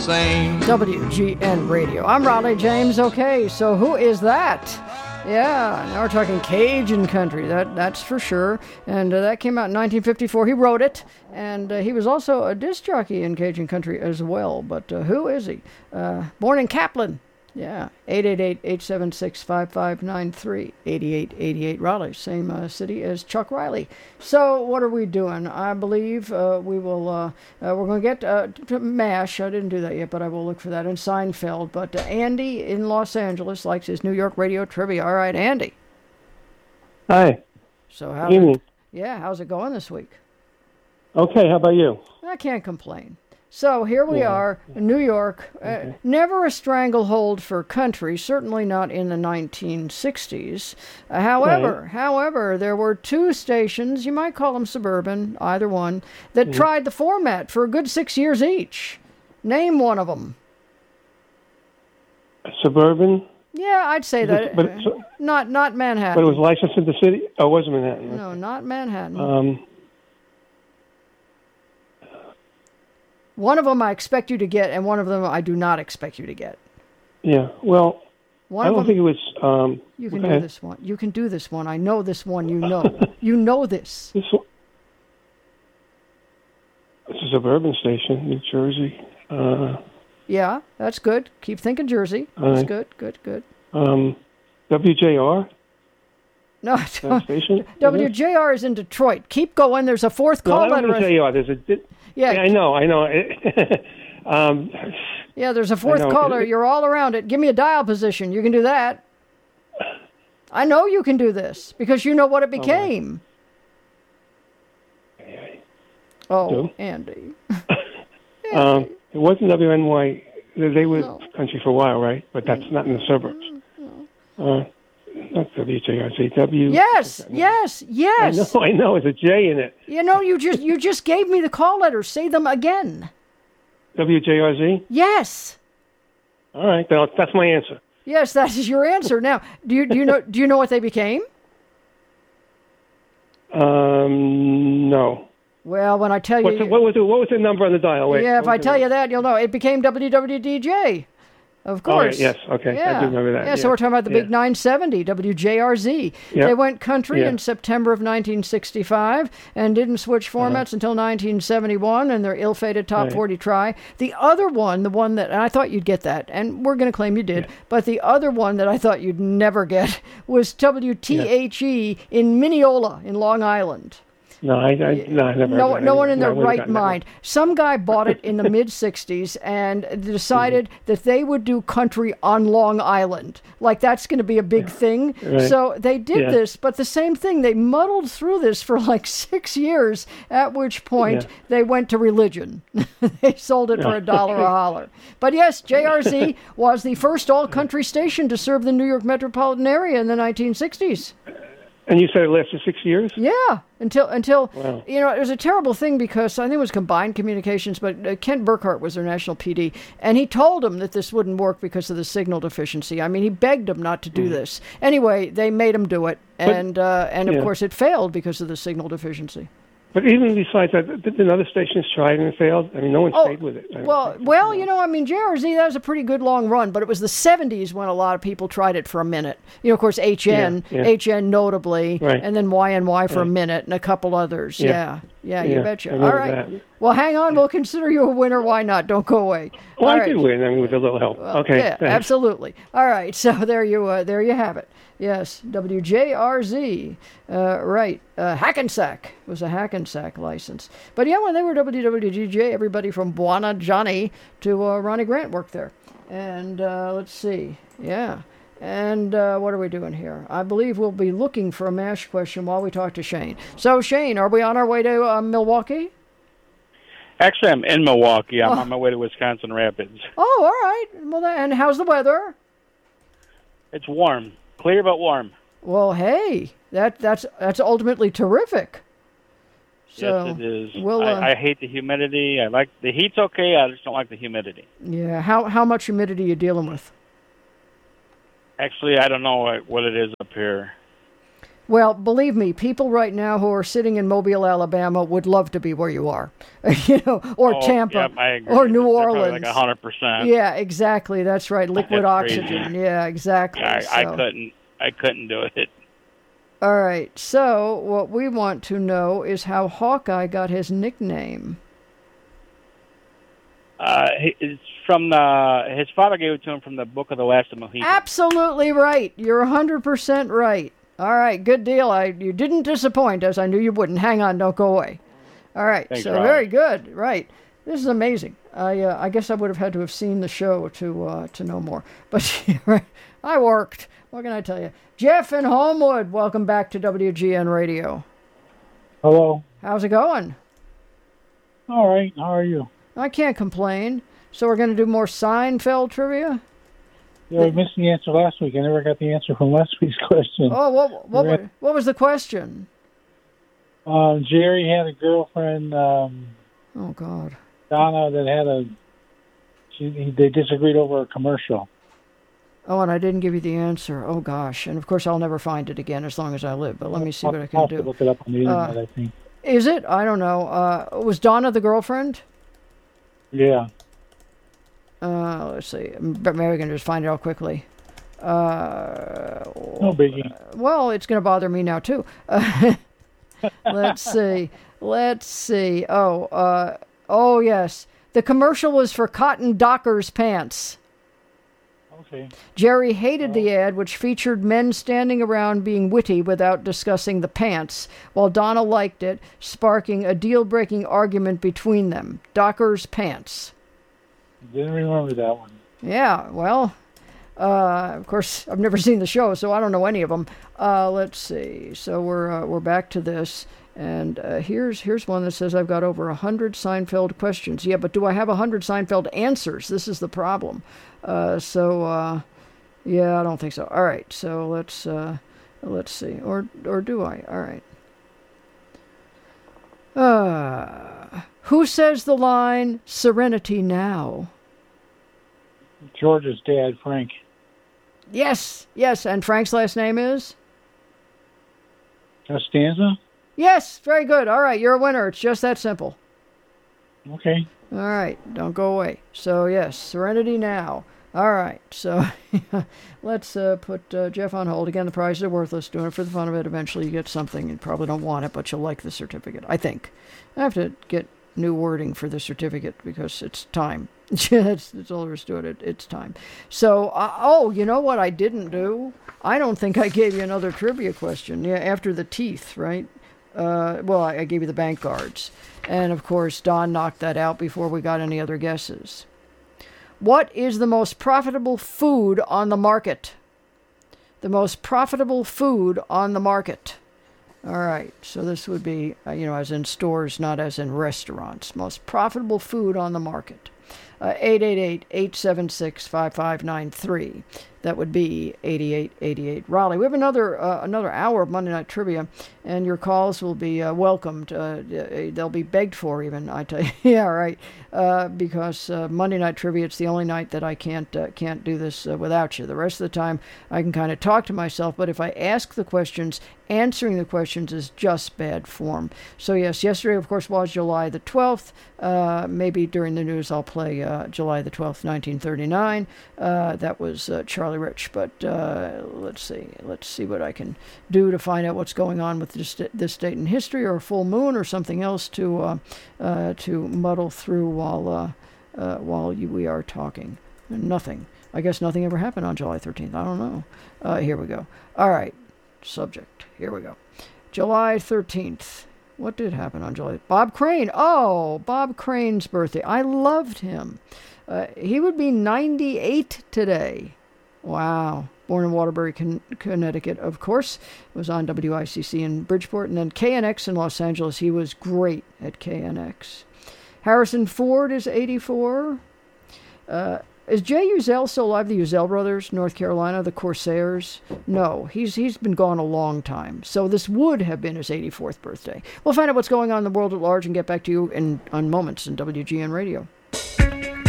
same. WGN Radio. I'm Raleigh James. Okay, so who is that? Yeah, now we're talking Cajun country, that's for sure. And that came out in 1954. He wrote it, and he was also a disc jockey in Cajun country as well. But who is he? Born in Kaplan. Yeah, 888-876-5593, 8888 Raleigh, same city as Chuck Riley. So what are we doing? I believe we will, we're going to get to MASH. I didn't do that yet, but I will look for that in Seinfeld. But Andy in Los Angeles likes his New York radio trivia. All right, Andy. Hi. So how's it going this week? Okay, how about you? I can't complain. So here we are in New York. Never a stranglehold for country, certainly not in the 1960s. However, there were two stations, you might call them suburban, either one, that tried the format for a good 6 years each. Name one of them. Suburban? Yeah, I'd say that. But not Manhattan. But it was licensed in the city? Oh, it wasn't Manhattan. No, not Manhattan. One of them I expect you to get, and one of them I do not expect you to get. Yeah, well, I don't think it was... you can do this one. You can do this one. I know this one. You know. You know this. It's a suburban station, New Jersey. Yeah, that's good. Keep thinking Jersey. That's good. WJR? No, station? WJR is in Detroit. Keep going. There's a fourth call letter. WJR. There's a... Yeah, I know. Yeah, there's a fourth caller. You're all around it. Give me a dial position. You can do that. I know you can do this because you know what it became. Andy. It wasn't WNY. They were country for a while, right? But that's not in the suburbs. Not WJRZ. Yes. I know. It's a J in it. You know, you just gave me the call letters. Say them again. WJRZ? Yes. All right, that's my answer. Yes, that is your answer. Now, do you know what they became? No. Well, when I tell you... What was the number on the dial? Wait, if I tell you that, you'll know. It became WWDJ. Of course. Oh, right, yes, okay. Yeah. I do remember that. Yeah, so we're talking about the big 970, WJRZ. Yep. They went country in September of 1965 and didn't switch formats until 1971 and their ill-fated Top 40 try. The other one, and I thought you'd get that, and we're going to claim you did, but the other one that I thought you'd never get was WTHE in Mineola in Long Island. No, I never. No one in their right mind. Some guy bought it in the mid '60s and decided that they would do country on Long Island. Like that's going to be a big thing. Right. So they did this, but the same thing. They muddled through this for like 6 years. At which point they went to religion. They sold it for $1 a holler. But yes, JRZ was the first all-country station to serve the New York metropolitan area in the 1960s. And you said it lasted 6 years? Yeah, until it was a terrible thing because I think it was Combined Communications, but Kent Burkhart was their national PD, and he told them that this wouldn't work because of the signal deficiency. I mean, he begged them not to do this. Anyway, they made him do it, and of course it failed because of the signal deficiency. But even besides that, didn't other stations try it and it failed? I mean, no one stayed with it. JRZ, that was a pretty good long run, but it was the 70s when a lot of people tried it for a minute. You know, of course, HN notably, and then YNY for a minute, and a couple others. Yeah, you betcha. All right. That. Well, hang on. We'll consider you a winner. Why not? Don't go away. Well, I did win. I mean, with a little help. Okay. Yeah, thanks. Absolutely. All right. So there you have it. Yes, WJRZ. Right. Hackensack was a Hackensack license. But yeah, when they were WWDJ, everybody from Buona Johnny to Ronnie Grant worked there. And let's see. Yeah. And what are we doing here? I believe we'll be looking for a MASH question while we talk to Shane. So, Shane, are we on our way to Milwaukee? Actually, I'm in Milwaukee. I'm on my way to Wisconsin Rapids. Oh, all right. Well, and how's the weather? It's warm. Clear but warm. Well, hey, that's ultimately terrific. So, yes, it is. I hate the humidity. I like the heat's okay. I just don't like the humidity. Yeah. How much humidity are you dealing with? Actually, I don't know what it is up here. Well, believe me, people right now who are sitting in Mobile, Alabama would love to be where you are, or Tampa, or New Orleans. Like 100%. Yeah, exactly. That's right. Liquid oxygen. Crazy. Yeah, exactly. I couldn't do it. All right. So what we want to know is how Hawkeye got his nickname. It's from his father gave it to him from the Book of the Last of Mohicans. Absolutely right. You're 100% right. All right, good deal. You didn't disappoint, as I knew you wouldn't. Hang on, don't go away. All right, Thanks, so Rob. Very good. Right, this is amazing. I guess I would have had to have seen the show to know more. But I worked. What can I tell you? Jeff in Homewood, welcome back to WGN Radio. Hello. How's it going? All right. How are you? I can't complain. So we're going to do more Seinfeld trivia? Yeah, we missed the answer last week. I never got the answer from last week's question. Oh, what was the question? Jerry had a girlfriend, oh, God. Donna, that had they disagreed over a commercial. Oh, and I didn't give you the answer. Oh, gosh. And, of course, I'll never find it again as long as I live. But let me see what I can do. I'll look it up on the internet, I think. Is it? I don't know. Was Donna the girlfriend? Yeah. Let's see. But maybe we can just find it out quickly. No biggie. Well, it's going to bother me now, too. Let's see. Oh, yes. The commercial was for Cotton Dockers pants. Okay. Jerry hated the ad, which featured men standing around being witty without discussing the pants, while Donna liked it, sparking a deal-breaking argument between them. Dockers pants. Didn't remember that one. Yeah, well, of course, I've never seen the show, so I don't know any of them. Let's see. So we're back to this, and here's one that says I've got over 100 Seinfeld questions. Yeah, but do I have 100 Seinfeld answers? This is the problem. Yeah, I don't think so. All right, so let's see, or do I? All right. Who says the line "Serenity now"? George's dad, Frank. Yes, and Frank's last name is? Costanza? Yes, very good. All right, you're a winner. It's just that simple. Okay. All right, don't go away. So, yes, Serenity now. All right, so let's put Jeff on hold. Again, the prizes are worthless. Doing it for the fun of it. Eventually you get something. You probably don't want it, but you'll like the certificate, I think. I have to get new wording for the certificate because it's time. that's all there is to it. It's time. So, you know what I didn't do? I don't think I gave you another trivia question. Yeah, after the teeth, right? I gave you the bank guards. And, of course, Don knocked that out before we got any other guesses. What is the most profitable food on the market? The most profitable food on the market. All right, so this would be, as in stores, not as in restaurants. Most profitable food on the market. 888-876-5593. That would be 8888 Raleigh. We have another hour of Monday Night Trivia, and your calls will be welcomed. They'll be begged for, even, I tell you. Yeah, right. Because Monday Night Trivia, it's the only night that I can't do this without you. The rest of the time, I can kind of talk to myself, but if I ask the questions, answering the questions is just bad form. So, yes, yesterday, of course, was July the 12th. Maybe during the news I'll play July the 12th, 1939. That was Charlie Rich. But let's see what I can do to find out what's going on with this date in history, or a full moon, or something else to muddle through while we are talking. Nothing. I guess nothing ever happened on July 13th. I don't know. Here we go. All right. Subject. Here we go. July 13th. What did happen on July? Bob Crane. Oh, Bob Crane's birthday. I loved him. He would be 98 today. Wow. Born in Waterbury, Connecticut, of course. Was on WICC in Bridgeport. And then KNX in Los Angeles. He was great at KNX. Harrison Ford is 84. Is Jay Uzel still alive? The Uzel brothers, North Carolina, the Corsairs? No, he's been gone a long time. So this would have been his 84th birthday. We'll find out what's going on in the world at large and get back to you on moments in WGN Radio.